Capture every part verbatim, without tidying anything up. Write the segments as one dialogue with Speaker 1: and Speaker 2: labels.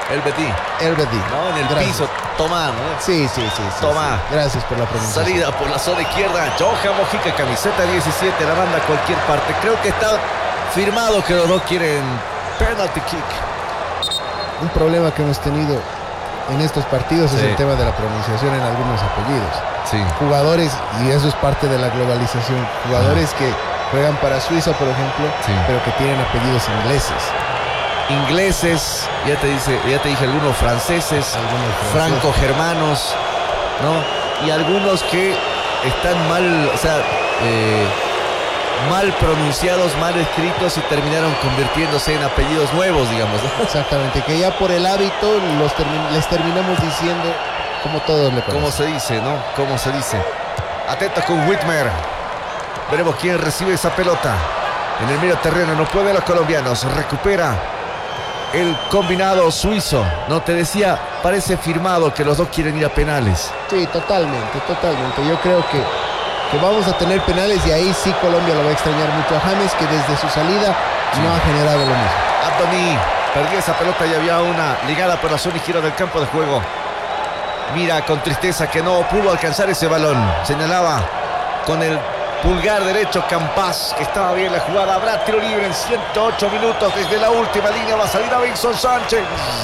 Speaker 1: El Betty.
Speaker 2: El Betty.
Speaker 1: No, en el Gracias. piso. Toma, ¿no?
Speaker 2: Sí, sí, sí. sí
Speaker 1: Toma.
Speaker 2: Sí. Gracias por la pronunciación.
Speaker 1: Salida por la zona izquierda. Johan Mojica, camiseta diecisiete. La manda a cualquier parte. Creo que está firmado que los dos quieren penalty kick.
Speaker 2: Un problema que hemos tenido en estos partidos sí. es el tema de la pronunciación en algunos apellidos.
Speaker 1: Sí.
Speaker 2: Jugadores, y eso es parte de la globalización, jugadores ah. que juegan para Suiza, por ejemplo, sí. pero que tienen apellidos ingleses.
Speaker 1: Ingleses, ya te dice, ya te dije algunos franceses, algunos franco-germanos, ¿no? Y algunos que están mal, o sea, eh, mal pronunciados, mal escritos y terminaron convirtiéndose en apellidos nuevos, digamos, ¿no?
Speaker 2: Exactamente, que ya por el hábito los termi- les terminamos diciendo como todos le conocen.
Speaker 1: Como se dice, ¿no? Como se dice. Atento con Whitmer. Veremos quién recibe esa pelota. En el medio terreno no puede los colombianos. Recupera el combinado suizo. No, te decía, parece firmado que los dos quieren ir a penales.
Speaker 2: Sí, totalmente, totalmente. Yo creo que, que vamos a tener penales y ahí sí Colombia lo va a extrañar mucho a James, que desde su salida sí. no ha generado lo mismo.
Speaker 1: Anthony perdió esa pelota y había una ligada por la zona izquierda del campo de juego. Mira con tristeza que no pudo alcanzar ese balón. Señalaba con el pulgar derecho Campas que estaba bien la jugada. Habrá tiro libre en ciento ocho minutos. Desde la última línea va a salir Davinson Sánchez.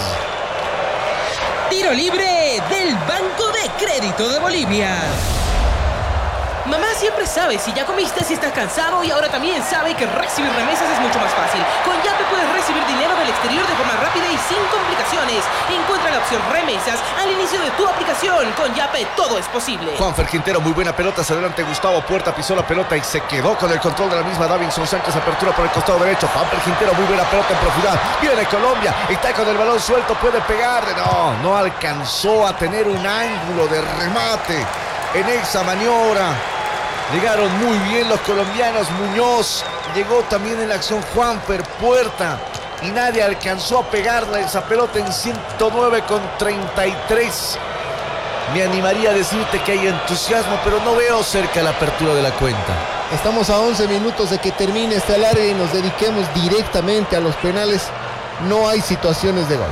Speaker 3: Tiro libre del Banco de Crédito de Bolivia. Mamá siempre sabe si ya comiste, si estás cansado, y ahora también sabe que recibir remesas es mucho más fácil. Con Yape puedes recibir dinero del exterior de forma rápida y sin complicaciones. Encuentra la opción remesas al inicio de tu aplicación. Con Yape todo es posible.
Speaker 1: Juanfer Quintero, muy buena pelota hacia adelante. Gustavo Puerta pisó la pelota y se quedó con el control de la misma. Davinson Sánchez, apertura por el costado derecho. Juanfer Quintero, muy buena pelota en profundidad. Viene Colombia, está con el balón suelto, puede pegar. No, no alcanzó a tener un ángulo de remate en esa maniobra. Llegaron muy bien los colombianos. Muñoz llegó también en la acción. Juanfer Puerta y nadie alcanzó a pegarle esa pelota en ciento nueve con treinta y tres. Me animaría a decirte que hay entusiasmo, pero no veo cerca la apertura de la cuenta.
Speaker 2: Estamos a once minutos de que termine este alargue y nos dediquemos directamente a los penales. No hay situaciones de gol.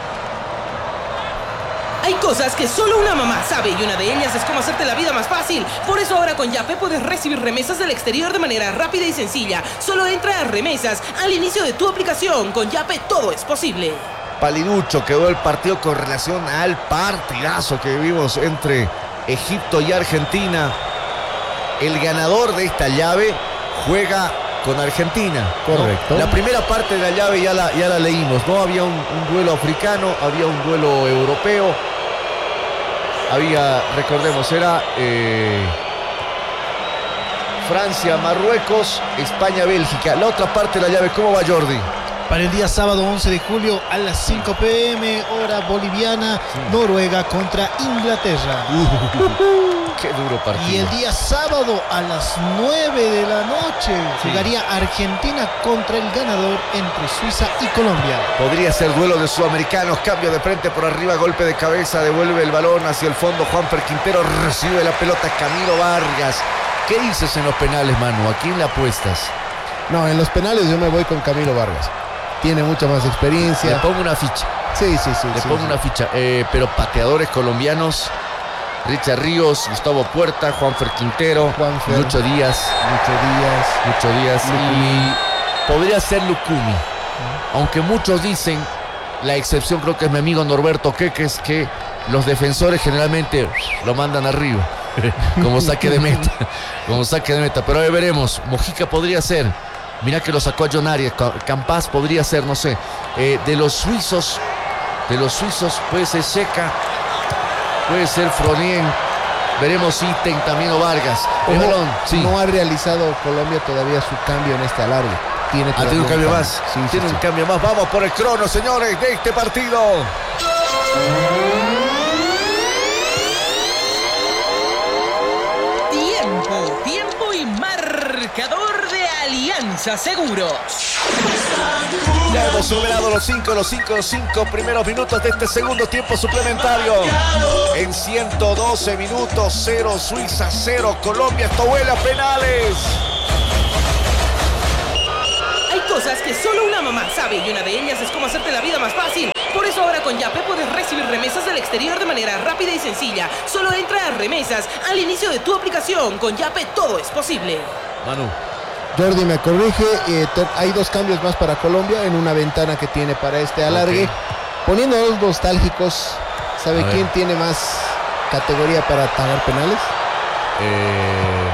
Speaker 3: Hay cosas que solo una mamá sabe y una de ellas es cómo hacerte la vida más fácil. Por eso ahora con Yape puedes recibir remesas del exterior de manera rápida y sencilla. Solo entra a remesas al inicio de tu aplicación. Con Yape todo es posible.
Speaker 1: Palinucho quedó el partido con relación al partidazo que vivimos entre Egipto y Argentina. El ganador de esta llave juega con Argentina.
Speaker 2: Correcto.
Speaker 1: ¿No? La primera parte de la llave ya la, ya la leímos, ¿no? Había un, un duelo africano, había un duelo europeo. Había, recordemos, era eh, Francia, Marruecos, España, Bélgica. La otra parte de la llave, ¿cómo va, Jordi?
Speaker 4: Para el día sábado once de julio a las cinco pe eme, hora boliviana, sí. Noruega contra Inglaterra.
Speaker 1: Uh, ¡Qué duro partido!
Speaker 4: Y el día sábado a las nueve de la noche sí. jugaría Argentina contra el ganador entre Suiza y Colombia.
Speaker 1: Podría ser duelo de sudamericanos, cambio de frente por arriba, golpe de cabeza, devuelve el balón hacia el fondo. Juanfer Quintero recibe la pelota, Camilo Vargas. ¿Qué dices en los penales, Manu? ¿A quién le apuestas?
Speaker 2: No, en los penales yo me voy con Camilo Vargas. Tiene mucha más experiencia.
Speaker 1: Le pongo una ficha.
Speaker 2: Sí, sí, sí.
Speaker 1: Le
Speaker 2: sí,
Speaker 1: pongo
Speaker 2: sí.
Speaker 1: una ficha. Eh, pero pateadores colombianos: Richard Ríos, Gustavo Puerta, Juanfer Quintero,
Speaker 2: Juanfer,
Speaker 1: Lucho Díaz.
Speaker 2: Lucho Díaz.
Speaker 1: Lucho Díaz.
Speaker 2: Lucumi.
Speaker 1: Y podría ser Lucumi. Uh-huh. Aunque muchos dicen, la excepción creo que es mi amigo Norberto Queques, que los defensores generalmente lo mandan arriba. Como saque de meta. Como saque de meta. Pero ahí veremos. Mojica podría ser. Mirá que lo sacó a John Arias. Campas podría ser, no sé. Eh, de los suizos, de los suizos puede ser Checa, puede ser Fronien. Veremos si Iten también o Vargas.
Speaker 2: El
Speaker 1: balón, sí.
Speaker 2: No ha realizado Colombia todavía su cambio en este alargue. Tiene,
Speaker 1: ah, tiene un cambio más.
Speaker 2: Sí,
Speaker 1: tiene
Speaker 2: sí,
Speaker 1: un
Speaker 2: sí.
Speaker 1: cambio más. Vamos por el crono, señores, de este partido.
Speaker 3: Tiempo, tiempo y marcador de Alianza Seguros.
Speaker 1: Ya hemos superado los cinco, los cinco, los cinco primeros minutos de este segundo tiempo suplementario. En ciento doce minutos, cero Suiza, cero Colombia. Esto huele a penales.
Speaker 3: Hay cosas que solo una mamá sabe y una de ellas es cómo hacerte la vida más fácil. Por eso ahora con Yape puedes recibir remesas del exterior de manera rápida y sencilla. Solo entra a remesas al inicio de tu aplicación. Con Yape todo es posible.
Speaker 1: Manu.
Speaker 2: Jordi me corrige, eh, te- hay dos cambios más para Colombia en una ventana que tiene para este alargue.
Speaker 1: Ok.
Speaker 2: Poniéndonos nostálgicos, ¿sabe
Speaker 1: A ver.
Speaker 2: quién tiene más categoría para atajar penales?
Speaker 1: Eh,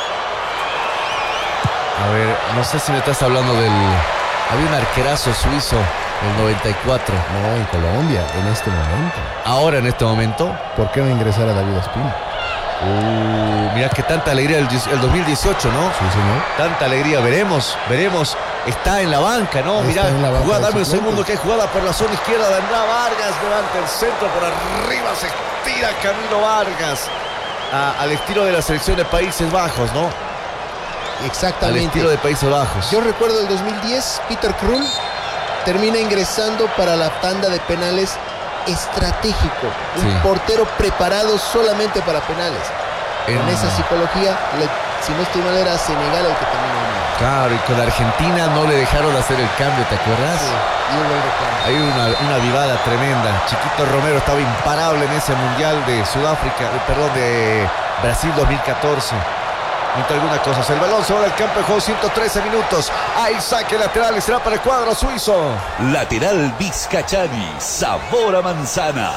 Speaker 1: a ver, no sé si me estás hablando del... Había un arquerazo suizo del noventa y cuatro.
Speaker 2: No, en Colombia, en este momento.
Speaker 1: Ahora, en este momento...
Speaker 2: ¿Por qué va a ingresar a David Ospina?
Speaker 1: Uh, mira que tanta alegría el, el dos mil dieciocho, ¿no?
Speaker 2: Sí, señor.
Speaker 1: Tanta alegría, veremos, veremos. Está en la banca, ¿no?
Speaker 2: Está
Speaker 1: Mira,
Speaker 2: en la banca
Speaker 1: jugada,
Speaker 2: de
Speaker 1: dame un
Speaker 2: suplentes.
Speaker 1: segundo, que jugada por la zona izquierda de Andrá Vargas, levanta el centro por arriba, se estira Camilo Vargas. A- al estilo de la selección de Países Bajos, ¿no? Al
Speaker 2: Exactamente.
Speaker 1: estilo de Países Bajos.
Speaker 2: Yo recuerdo el dos mil diez, Peter Krul termina ingresando para la tanda de penales estratégico. Un
Speaker 1: Sí.
Speaker 2: portero preparado solamente para penales.
Speaker 1: En-
Speaker 2: Con esa psicología, le- si no estoy mal, era Senegal el que terminó ganando.
Speaker 1: Claro, y con Argentina no le dejaron hacer el cambio, ¿te acuerdas?
Speaker 2: Sí, y hubo el reclamo.
Speaker 1: Hay una, una vivada tremenda. Chiquito Romero estaba imparable en ese mundial de Sudáfrica, eh, perdón, de Brasil dos mil catorce. Entre algunas cosas, el balón se va del campo de juego, ciento trece minutos. Hay saque lateral y será para el cuadro suizo.
Speaker 5: Lateral Vizcachani, sabor a manzana.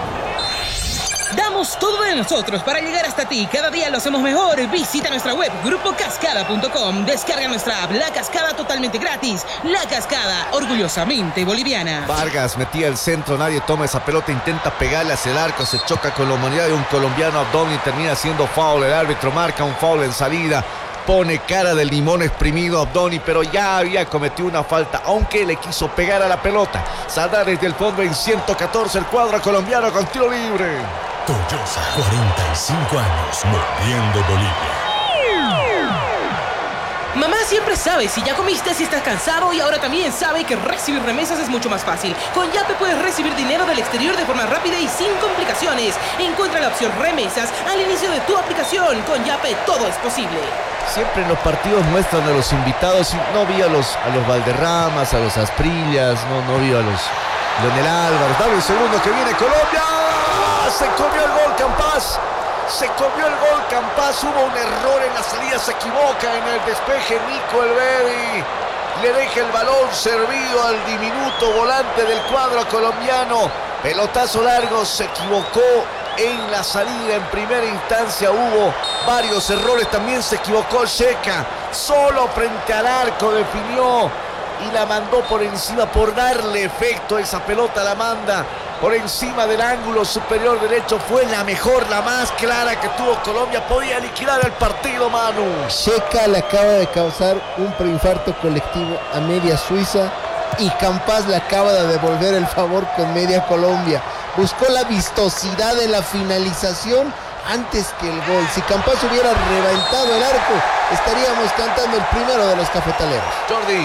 Speaker 3: Damos todo de nosotros para llegar hasta ti. Cada día lo hacemos mejor. Visita nuestra web grupo cascada punto com. Descarga nuestra app La Cascada totalmente gratis. La Cascada, orgullosamente boliviana.
Speaker 1: Vargas metía el centro, nadie toma esa pelota, intenta pegarle hacia el arco, se choca con la humanidad de un colombiano, Abdón, y termina siendo foul. El árbitro marca un foul en salida. Pone cara de limón exprimido Abdoni, pero ya había cometido una falta, aunque le quiso pegar a la pelota. Saldrá desde el fondo en ciento catorce el cuadro colombiano con tiro libre.
Speaker 6: Toyosa, cuarenta y cinco años, moviendo Bolivia.
Speaker 3: Mamá siempre sabe si ya comiste, si estás cansado, y ahora también sabe que recibir remesas es mucho más fácil. Con Yape puedes recibir dinero del exterior de forma rápida y sin complicaciones. Encuentra la opción remesas al inicio de tu aplicación. Con Yape todo es posible.
Speaker 1: Siempre en los partidos muestran a los invitados, y no vi a los, a los Valderramas, a los Asprillas, no, no vi a los Leonel Álvarez. Dame un segundo que viene Colombia. Se comió el gol Campas. Se comió el gol Campas. Hubo un error en la salida. Se equivoca en el despeje Nico Elvedi. Le deja el balón servido al diminuto volante del cuadro colombiano. Pelotazo largo. Se equivocó en la salida. En primera instancia hubo varios errores. También se equivocó Checa. Solo frente al arco definió y la mandó por encima, por darle efecto a esa pelota. La manda por encima del ángulo superior derecho. Fue la mejor, la más clara que tuvo Colombia. Podía liquidar el partido, Manu.
Speaker 2: Checa le acaba de causar un preinfarto colectivo a media Suiza y Campas le acaba de devolver el favor con media Colombia. Buscó la vistosidad de la finalización antes que el gol. Si Campas hubiera reventado el arco, estaríamos cantando el primero de los cafetaleros.
Speaker 1: Jordi.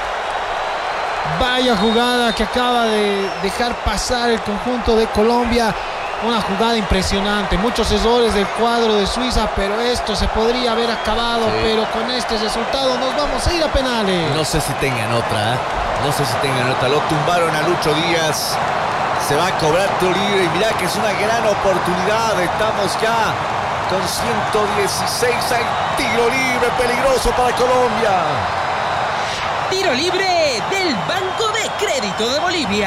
Speaker 4: Vaya jugada que acaba de dejar pasar el conjunto de Colombia. Una jugada impresionante. Muchos errores del cuadro de Suiza, pero esto se podría haber acabado.
Speaker 1: Sí.
Speaker 4: Pero con este resultado nos vamos a ir a penales.
Speaker 1: No sé si tengan otra, ¿eh? No sé si tengan otra. Lo tumbaron a Lucho Díaz. Se va a cobrar tiro libre y mirá que es una gran oportunidad. Estamos ya con ciento dieciséis. Hay tiro libre peligroso para Colombia.
Speaker 3: Tiro libre del Banco de Crédito de Bolivia.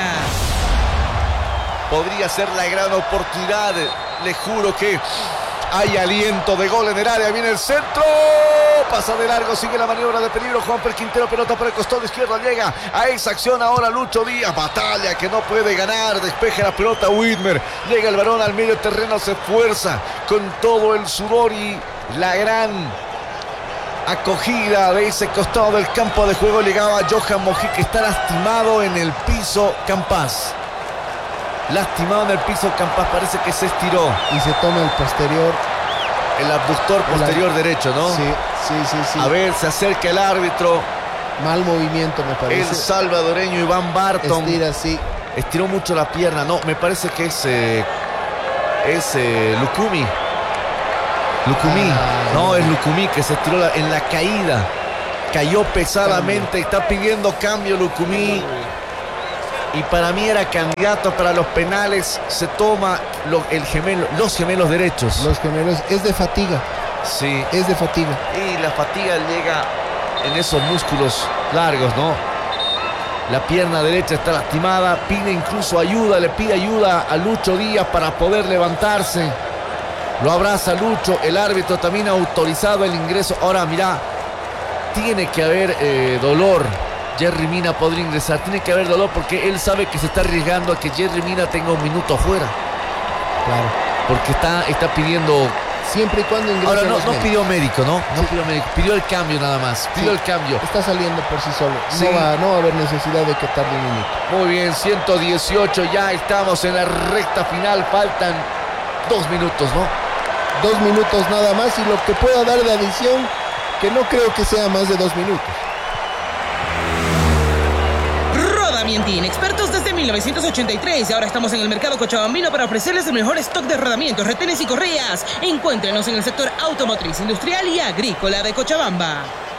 Speaker 1: Podría ser la gran oportunidad. Le juro que hay aliento de gol en el área. Viene el centro. Pasa de largo, sigue la maniobra de peligro. Juanfer Quintero, pelota por el costado izquierdo. Llega a esa acción ahora Lucho Díaz. Batalla que no puede ganar. Despeja la pelota Whitmer. Llega el balón al medio terreno. Se esfuerza con todo el sudor y la gran acogida de ese costado del campo de juego. Llegaba Johan Mojica. Está lastimado en el piso Campas. Lastimado en el piso Campas. Parece que se estiró.
Speaker 2: Y se toma el posterior.
Speaker 1: El abductor posterior
Speaker 2: El-
Speaker 1: derecho, ¿no?
Speaker 2: Sí, sí, sí, sí.
Speaker 1: A ver, se acerca el árbitro.
Speaker 2: Mal movimiento, me
Speaker 1: El
Speaker 2: parece.
Speaker 1: salvadoreño Iván Barton.
Speaker 2: Estira así.
Speaker 1: Estiró mucho la pierna. No, me parece que es eh, es eh, Lucumi. Lucumí.
Speaker 2: Ah,
Speaker 1: no,
Speaker 2: no.
Speaker 1: es Lucumí que se estiró la- en la caída. Cayó pesadamente. Está pidiendo cambio Lucumí. y para mí era candidato para los penales. Se toma lo, el gemelo, los gemelos derechos.
Speaker 2: Los gemelos, es de fatiga,
Speaker 1: Sí,
Speaker 2: es de fatiga.
Speaker 1: y la fatiga llega en esos músculos largos, ¿no? La pierna derecha está lastimada, pide incluso ayuda, le pide ayuda a Lucho Díaz para poder levantarse. Lo abraza Lucho, el árbitro también ha autorizado el ingreso. Ahora, mirá, tiene que haber eh, dolor. Jerry Mina podría ingresar, tiene que haber dolor porque él sabe que se está arriesgando a que Jerry Mina tenga un minuto afuera.
Speaker 2: Claro.
Speaker 1: Porque está, está pidiendo...
Speaker 2: Siempre y cuando ingresen
Speaker 1: Ahora no,
Speaker 2: los
Speaker 1: no
Speaker 2: médicos.
Speaker 1: pidió médico, ¿no? No pidió médico, pidió el cambio nada más, pidió
Speaker 2: Sí.
Speaker 1: el cambio.
Speaker 2: Está saliendo por sí solo.
Speaker 1: Sí.
Speaker 2: No, va, no va a haber necesidad de que tarde un minuto.
Speaker 1: Muy bien, ciento dieciocho, ya estamos en la recta final, faltan dos minutos, ¿no?
Speaker 2: Dos minutos nada más y lo que pueda dar de adición, que no creo que sea más de dos minutos.
Speaker 3: Rodamientín, expertos desde mil novecientos ochenta y tres. Ahora estamos en el mercado cochabambino para ofrecerles el mejor stock de rodamientos, retenes y correas. Encuéntrenos en el sector automotriz, industrial y agrícola de Cochabamba.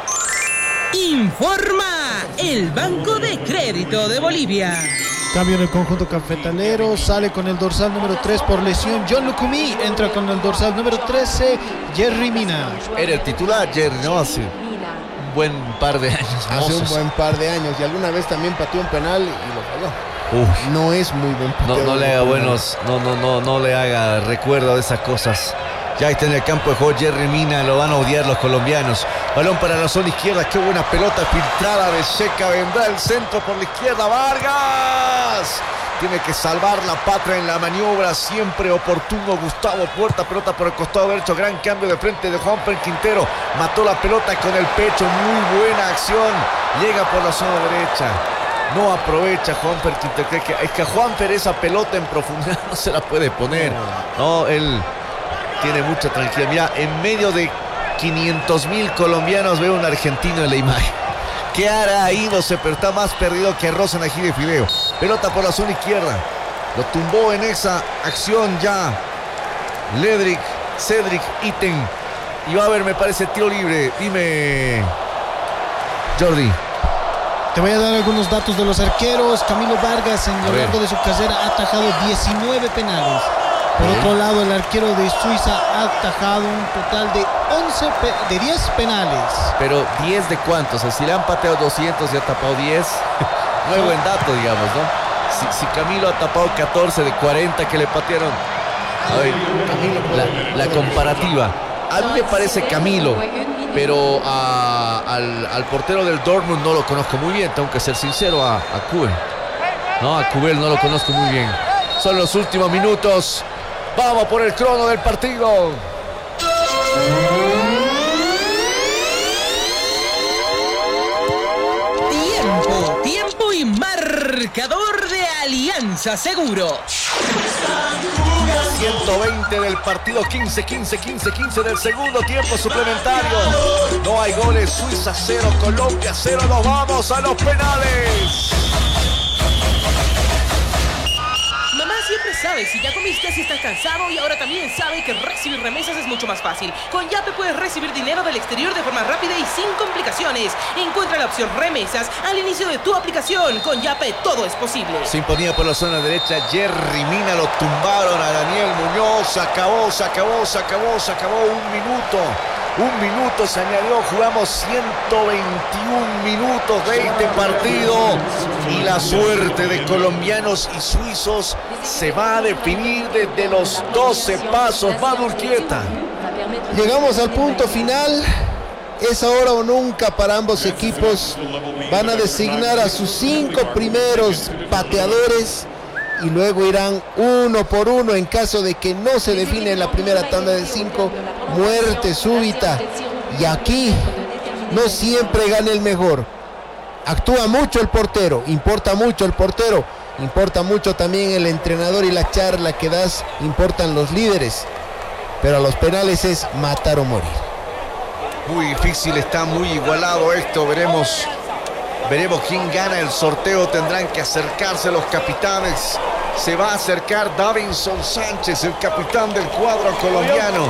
Speaker 3: Informa el Banco de Crédito de Bolivia.
Speaker 4: Cambio en el conjunto cafetalero, sale con el dorsal número tres por lesión John Lucumí, entra con el dorsal número trece Jerry Mina.
Speaker 1: Era el titular Jerry, ¿no? Hace un buen par de años.
Speaker 2: Hace un
Speaker 1: mozos.
Speaker 2: buen par de años y alguna vez también pateó un penal y lo falló.
Speaker 1: Uf.
Speaker 2: No es muy buen
Speaker 1: No,
Speaker 2: pateador
Speaker 1: no le
Speaker 2: de
Speaker 1: haga
Speaker 2: penal.
Speaker 1: buenos, no, no, no, no le haga recuerdo de esas cosas. Ya está en el campo de juego Jerry Mina, lo van a odiar los colombianos. Balón para la zona izquierda, qué buena pelota filtrada de Checa, vendrá el centro por la izquierda, Vargas. Tiene que salvar la patria en la maniobra, siempre oportuno Gustavo Puerta, pelota por el costado derecho, gran cambio de frente de Juanfer Quintero, mató la pelota con el pecho, muy buena acción, llega por la zona derecha. No aprovecha Juanfer Quintero, que, que- es que a Juanfer esa pelota en profundidad no se la puede poner. No, él tiene mucha tranquilidad. Mira, en medio de quinientos mil colombianos veo un argentino en la imagen. ¿Qué hará ahí? No sé, pero está más perdido que Rosa Nají de Fideo. Pelota por la zona izquierda. Lo tumbó en esa acción ya Ledric, Cedric Iten. Y va a haber, me parece, tiro libre. Dime, Jordi.
Speaker 4: Te voy a dar algunos datos de los arqueros. Camilo Vargas en
Speaker 1: A
Speaker 4: lo
Speaker 1: ver.
Speaker 4: largo de su carrera ha atajado diecinueve penales. Por
Speaker 1: Bien.
Speaker 4: otro lado, el arquero de Suiza ha atajado un total de once pe- de diez penales.
Speaker 1: Pero diez de cuántos, o sea, si le han pateado doscientos y ha tapado diez, no hay buen dato, digamos, ¿no? Si, si Camilo ha tapado catorce de cuarenta que le patearon. A ver, la, la comparativa. A mí me parece Camilo, pero a- al, al portero del Dortmund no lo conozco muy bien, tengo que ser sincero, a, a Kubel. No, a Kubel no lo conozco muy bien. Son los últimos minutos. Vamos por el crono del partido.
Speaker 3: Tiempo, tiempo y marcador de Alianza Seguro.
Speaker 1: ciento veinte del partido, quince, quince, quince, quince del segundo tiempo suplementario. No hay goles, Suiza cero, Colombia cero, nos vamos a los penales.
Speaker 3: Mamá siempre sabe si ya comiste, si estás cansado y ahora también sabe que recibir remesas es mucho más fácil. Con Yape puedes recibir dinero del exterior de forma rápida y sin complicaciones. Encuentra la opción remesas al inicio de tu aplicación. Con Yape todo es posible.
Speaker 1: Se imponía por la zona derecha, Jerry Mina, lo tumbaron a Daniel Muñoz, se acabó, se acabó, se acabó, se acabó, un minuto. Un minuto se añadió, jugamos ciento veintiún minutos de este partido y la suerte de colombianos y suizos se va a definir desde los doce pasos. Manu Urquieta.
Speaker 2: Llegamos al punto final. Es ahora o nunca para ambos equipos. Van a designar a sus cinco primeros pateadores y luego irán uno por uno en caso de que no se define en la primera tanda de cinco. Muerte súbita. Y aquí no siempre gana el mejor. Actúa mucho el portero, importa mucho el portero, importa mucho también el entrenador y la charla que das, importan los líderes. Pero a los penales es matar o morir.
Speaker 1: Muy difícil, está muy igualado esto, veremos. Veremos quién gana el sorteo, tendrán que acercarse los capitanes. Se va a acercar Davinson Sánchez, el capitán del cuadro colombiano.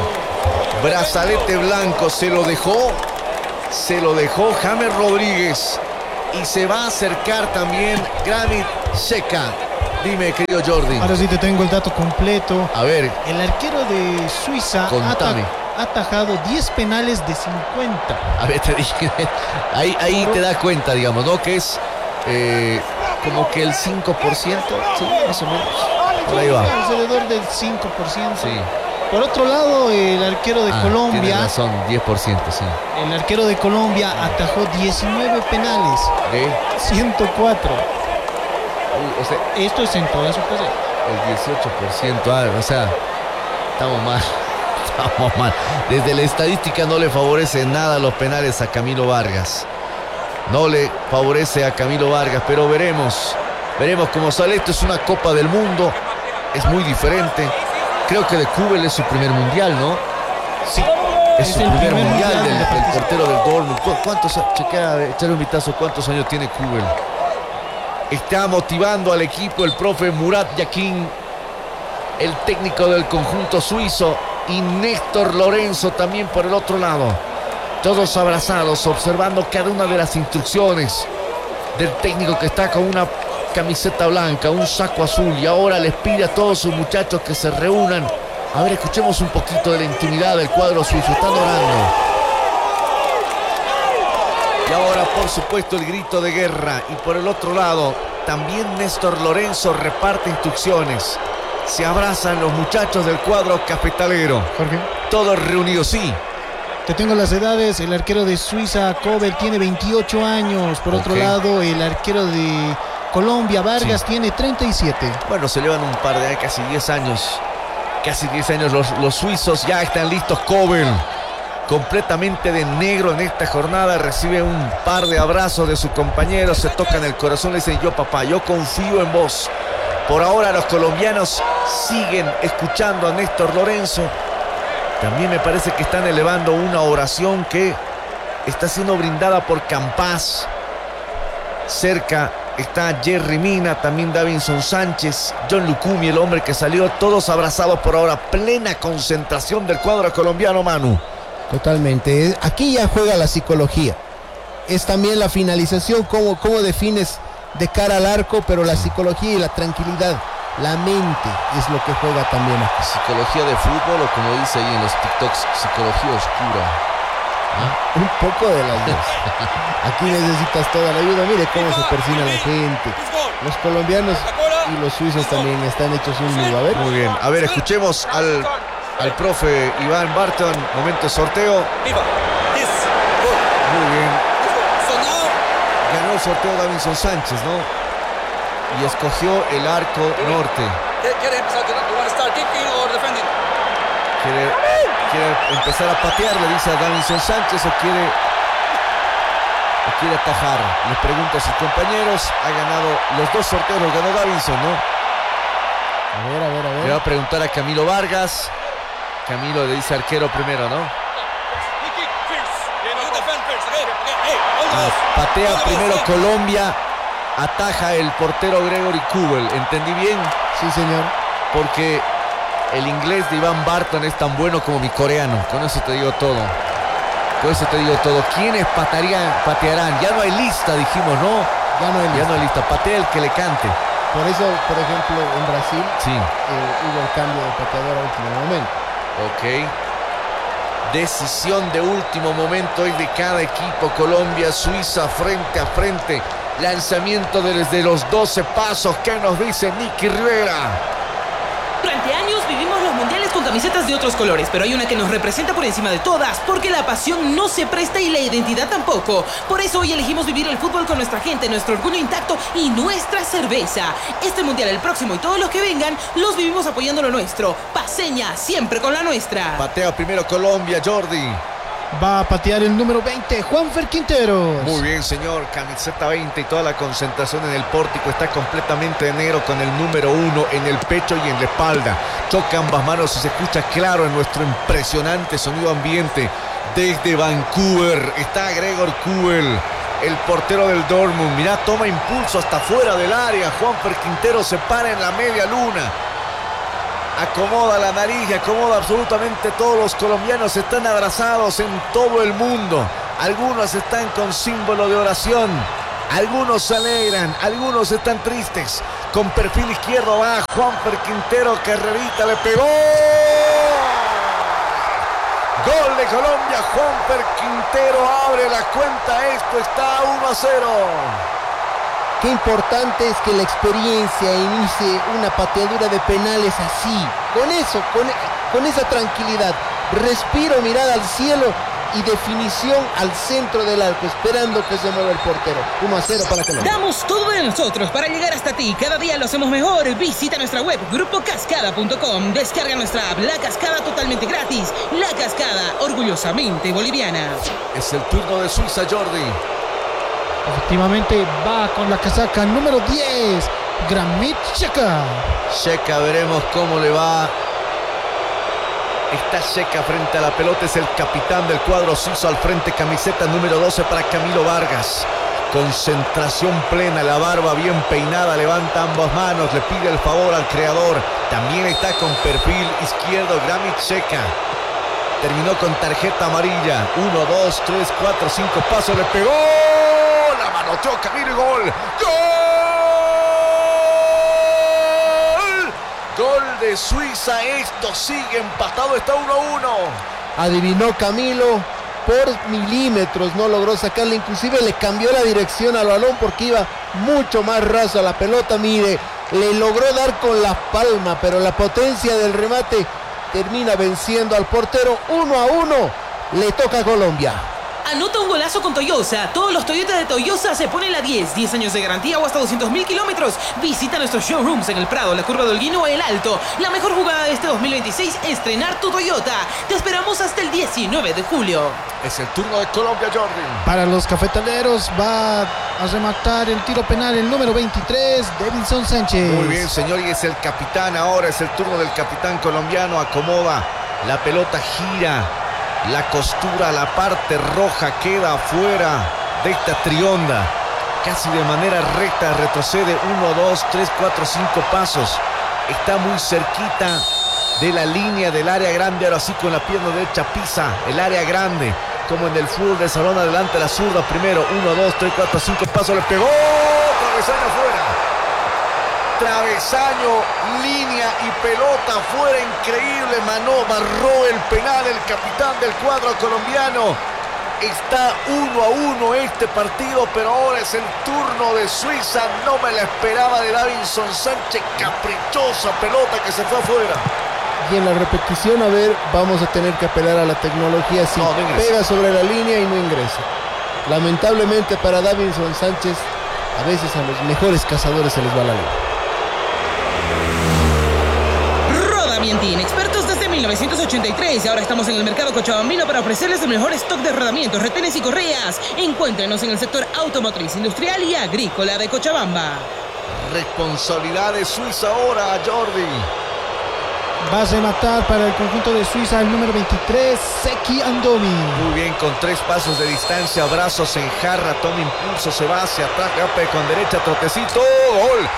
Speaker 1: Brazalete blanco, se lo dejó, se lo dejó James Rodríguez. y se va a acercar también Granit Xhaka. Dime, querido Jordi.
Speaker 4: Ahora sí te tengo el dato completo.
Speaker 1: A ver,
Speaker 4: El arquero de Suiza ha
Speaker 1: Contame.
Speaker 4: ata- ha atajado diez penales de cincuenta.
Speaker 1: a ver, te dije. Ahí, ahí te das cuenta, digamos, ¿no? Que es eh, como que el cinco por ciento, sí, más o menos. Por ahí va.
Speaker 4: Alrededor del cinco por ciento.
Speaker 1: Sí.
Speaker 4: Por otro lado, el arquero de
Speaker 1: Ah, tienes
Speaker 4: Colombia,
Speaker 1: razón, diez por ciento, sí.
Speaker 4: el arquero de Colombia atajó diecinueve penales,
Speaker 1: ¿De?
Speaker 4: ciento cuatro.
Speaker 1: Uy, o sea,
Speaker 4: Esto es en toda su carrera.
Speaker 1: el dieciocho por ciento, ah, o sea, estamos mal, estamos mal. Desde la estadística no le favorece nada los penales a Camilo Vargas. No le favorece a Camilo Vargas, pero veremos, veremos cómo sale. Esto es una Copa del Mundo, es muy diferente. Creo que de Kubel es su primer mundial, ¿no?
Speaker 4: Sí.
Speaker 1: Es su
Speaker 4: el
Speaker 1: primer, mundial,
Speaker 4: mundial
Speaker 1: del,
Speaker 4: donde
Speaker 1: del
Speaker 4: participa.
Speaker 1: portero del Dortmund. ¿Cu- ¿Cuántos, chequea, echarle un vistazo, cuántos años tiene Kubel? Está motivando al equipo el profe Murat Yakin, el técnico del conjunto suizo, y Néstor Lorenzo también por el otro lado. Todos abrazados, observando cada una de las instrucciones del técnico que está con una camiseta blanca, un saco azul, y ahora les pide a todos sus muchachos que se reúnan. A ver, escuchemos un poquito de la intimidad del cuadro suizo. Están orando. Y ahora, por supuesto, el grito de guerra. Y por el otro lado, también Néstor Lorenzo reparte instrucciones. Se abrazan los muchachos del cuadro cafetalero.
Speaker 4: Jorge,
Speaker 1: Todos reunidos, sí.
Speaker 4: te tengo las edades. El arquero de Suiza, Kobel, tiene veintiocho años. Por otro
Speaker 1: Ok.
Speaker 4: lado, el arquero de Colombia, Vargas,
Speaker 1: Sí.
Speaker 4: tiene treinta y siete.
Speaker 1: Bueno, se llevan un par de años, casi diez años. Casi diez años los, los suizos ya están listos. Kobel, completamente de negro en esta jornada, recibe un par de abrazos de su compañero, se tocan el corazón, le dicen: yo papá, yo confío en vos. Por ahora los colombianos siguen escuchando a Néstor Lorenzo. También me parece que están elevando una oración que está siendo brindada por Campas. Cerca está Jerry Mina, también Davinson Sánchez, John Lucumi, el hombre que salió, todos abrazados por ahora. Plena concentración del cuadro colombiano, Manu.
Speaker 2: Totalmente. Aquí ya juega la psicología. Es también la finalización, cómo, cómo defines de cara al arco, pero la psicología y la tranquilidad, la mente es lo que juega también aquí.
Speaker 1: Psicología de fútbol, o como dice ahí en los TikToks, psicología oscura.
Speaker 2: Un poco de las dos. Aquí necesitas toda la ayuda. Mire cómo se persina la gente. Los colombianos y los suizos también están hechos un nudo. A ver.
Speaker 1: Muy bien, a ver, escuchemos al, al profe Iván Barton. Momento de sorteo. Muy bien. Ganó el sorteo Davinson Sánchez, ¿no? Y escogió el arco norte. Quiere, quiere empezar a patear, le dice a Davinson Sánchez, o quiere, o quiere atajar. Les pregunto a sus compañeros. Ha ganado los dos sorteos, los ganó Davinson, ¿no?
Speaker 2: A ver, a ver, a
Speaker 1: Le
Speaker 2: ver.
Speaker 1: va a preguntar a Camilo Vargas. Camilo le dice arquero primero, ¿no? Ah, patea primero Colombia. Ataja el portero Gregory Kubel. ¿Entendí bien?
Speaker 2: Sí, señor.
Speaker 1: Porque el inglés de Iván Barton es tan bueno como mi coreano. Con eso te digo todo. Con eso te digo todo. ¿Quiénes patearían, patearán? Ya no hay lista, dijimos, ¿no?
Speaker 2: Ya no hay
Speaker 1: Ya
Speaker 2: lista.
Speaker 1: no hay lista. Patea el que le cante.
Speaker 2: Por eso, por ejemplo, en Brasil
Speaker 1: Sí.
Speaker 2: eh, hubo el cambio de pateador a último momento.
Speaker 1: Ok. Decisión de último momento hoy de cada equipo. Colombia, Suiza, frente a frente. Lanzamiento desde los doce pasos. ¿Qué nos dice Nicky Rivera?
Speaker 3: Durante años vivimos los mundiales con camisetas de otros colores, pero hay una que nos representa por encima de todas, porque la pasión no se presta y la identidad tampoco. Por eso hoy elegimos vivir el fútbol con nuestra gente, nuestro orgullo intacto y nuestra cerveza. Este mundial, el próximo y todos los que vengan, los vivimos apoyando lo nuestro. Paseña, siempre con la nuestra.
Speaker 1: Patea primero Colombia, Jordi.
Speaker 4: Va a patear el número veinte, Juanfer Quinteros.
Speaker 1: Muy bien, señor. Camiseta veinte y toda la concentración en el pórtico. Está completamente de negro con el número uno en el pecho y en la espalda. Choca ambas manos y se escucha claro en nuestro impresionante sonido ambiente. Desde Vancouver está Gregor Kubel, el portero del Dortmund. Mirá, toma impulso hasta fuera del área. Juanfer Quintero se para en la media luna. Acomoda la nariz y acomoda absolutamente todos. Los colombianos están abrazados en todo el mundo. Algunos están con símbolo de oración. Algunos se alegran, algunos están tristes. Con perfil izquierdo va Juanfer Quintero, carrerita, le pegó. Gol de Colombia, Juanfer Quintero abre la cuenta, esto está uno a cero.
Speaker 2: Qué importante es que la experiencia inicie una pateadura de penales así, con eso, con, con esa tranquilidad, respiro, mirada al cielo y definición al centro del arco, esperando que se mueva el portero. uno a cero para Colombia.
Speaker 3: Damos todo de nosotros para llegar hasta ti. Cada día lo hacemos mejor. Visita nuestra web grupo cascada punto com. Descarga nuestra app La Cascada totalmente gratis. La Cascada, orgullosamente boliviana.
Speaker 1: Es el turno de Suiza, Jordi.
Speaker 4: Efectivamente va con la casaca número diez, Granit Xhaka.
Speaker 1: Xhaka, veremos cómo le va. Está Xhaka frente a la pelota, es el capitán del cuadro suizo al frente, camiseta número doce para Camilo Vargas. Concentración plena, la barba bien peinada, levanta ambas manos, le pide el favor al creador. También está con perfil izquierdo Granit Xhaka. Terminó con tarjeta amarilla. uno, dos, tres, cuatro, cinco pasos, le pegó. La manoteó Camilo y gol. ¡Gol! Gol de Suiza, esto sigue empatado, está uno a uno.
Speaker 2: Adivinó Camilo, por milímetros no logró sacarle, inclusive le cambió la dirección al balón porque iba mucho más raso a la pelota. Mire, le logró dar con la palma, pero la potencia del remate termina venciendo al portero. Uno a uno, le toca a Colombia.
Speaker 3: Anota un golazo con Toyosa. Todos los Toyota de Toyosa se ponen la diez. diez años de garantía o hasta doscientos mil kilómetros. Visita nuestros showrooms en El Prado, la Curva de Holguín o El Alto. La mejor jugada de este dos mil veintiséis, estrenar tu Toyota. Te esperamos hasta el diecinueve de julio.
Speaker 1: Es el turno de Colombia, Jordi.
Speaker 4: Para los cafetaleros va a rematar el tiro penal el número veintitrés, Davinson Sánchez.
Speaker 1: Muy bien, señor, y es el capitán ahora. Es el turno del capitán colombiano. Acomoda la pelota, gira la costura, la parte roja queda afuera de esta trionda. Casi de manera recta retrocede uno, dos, tres, cuatro, cinco pasos. Está muy cerquita de la línea del área grande. Ahora sí con la pierna derecha pisa el área grande. Como en el fútbol de salón, adelante la zurda primero. uno, dos, tres, cuatro, cinco pasos. Le pegó. Travesaño afuera. Travesaño, línea y pelota afuera. Increíble manobra, barró el penal el capitán del cuadro colombiano. Está uno a uno este partido, pero ahora es el turno de Suiza. No me la esperaba de Davinson Sánchez. Caprichosa pelota que se fue afuera.
Speaker 2: Y en la repetición, a ver, vamos a tener que apelar a la tecnología. Si
Speaker 1: no, no
Speaker 2: pega sobre la línea y no ingresa. Lamentablemente para Davinson Sánchez, a veces a los mejores cazadores se les va la línea.
Speaker 3: Rodamientín, expertos desde mil novecientos ochenta y tres. Ahora estamos en el mercado cochabambino para ofrecerles el mejor stock de rodamientos, retenes y correas. Encuéntrenos en el sector automotriz, industrial y agrícola de Cochabamba.
Speaker 1: Responsabilidad de Suiza ahora, Jordi.
Speaker 4: Va a rematar para el conjunto de Suiza el número veintitrés, Seki Andomi.
Speaker 1: Muy bien, con tres pasos de distancia, brazos en jarra, toma impulso, se va hacia atrás, golpe con derecha, trotecito, gol.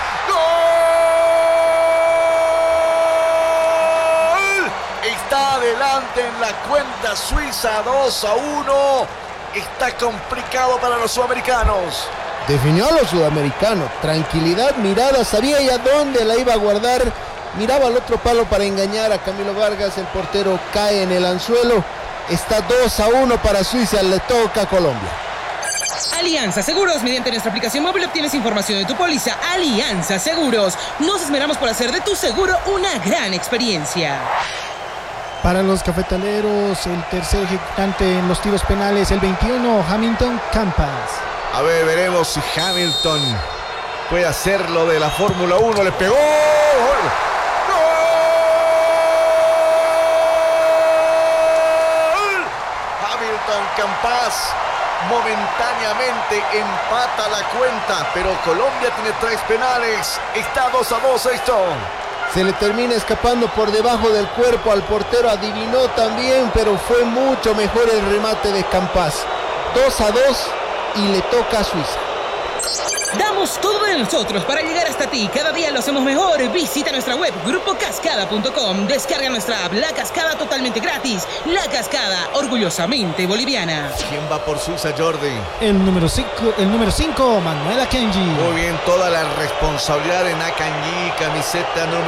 Speaker 1: Está adelante en la cuenta Suiza, dos a uno. Está complicado para los sudamericanos.
Speaker 2: Definió a los sudamericanos. Tranquilidad, mirada, sabía ya dónde la iba a guardar. Miraba al otro palo para engañar a Camilo Vargas. El portero cae en el anzuelo. Está dos a uno para Suiza. Le toca a Colombia.
Speaker 3: Alianza Seguros. Mediante nuestra aplicación móvil obtienes información de tu póliza. Alianza Seguros. Nos esmeramos por hacer de tu seguro una gran experiencia.
Speaker 4: Para los cafetaleros, el tercer ejecutante en los tiros penales, el veintiuno, Hamilton Campas.
Speaker 1: A ver, veremos si Hamilton puede hacerlo de la Fórmula uno. Le pegó. ¡Gol! ¡Gol! Hamilton Campas momentáneamente empata la cuenta, pero Colombia tiene tres penales. Está dos a dos esto.
Speaker 2: Se le termina escapando por debajo del cuerpo al portero. Adivinó también, pero fue mucho mejor el remate de Campas. dos a dos y le toca a Suiza.
Speaker 3: Damos todo de nosotros para llegar hasta ti. Cada día lo hacemos mejor. Visita nuestra web grupo cascada punto com. Descarga nuestra app La Cascada totalmente gratis. La Cascada, orgullosamente boliviana.
Speaker 1: ¿Quién va por Suiza, Jordi?
Speaker 4: El número cinco, el número cinco, Manuel Akanji.
Speaker 1: Muy bien, toda la responsabilidad en Akanji, camiseta número